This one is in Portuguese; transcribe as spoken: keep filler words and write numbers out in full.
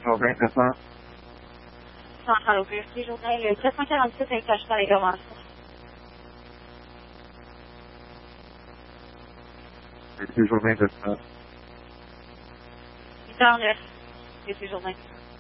noventa, Saharu bir journée, tre cent quarante-sept étage par les gamins. Precision Maintenance. Então, né? Esse journée.